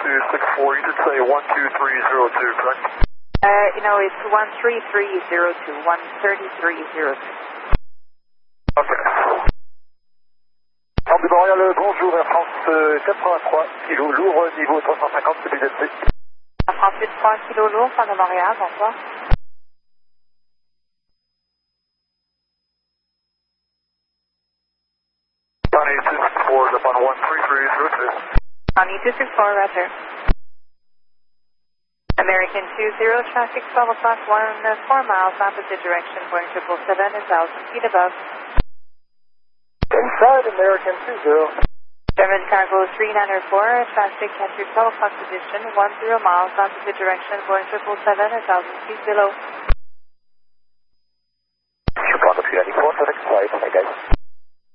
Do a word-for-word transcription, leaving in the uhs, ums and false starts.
two six four, you did say one two three zero two, correct? Uh, you know, it's one three three zero two, one three three zero two. Okay. Andy Montréal, bonjour, Air France quatre-vingt-trois kilos, lourd, niveau trois cent cinquante, c'est B Z C. Air France trois kilos lourd, fin de Montréal, bonsoir. Johnny two six four is up on one three three zero two. Johnny two six four, roger. American two zero, traffic twelve o'clock, one four miles, opposite direction, Boeing triple seven, one thousand feet above. Inside American two zero. German cargo three nine four, traffic enter twelve o'clock position, one zero miles, opposite direction, Boeing triple seven, one thousand feet below. Chicago three nine four, next flight, hey guys.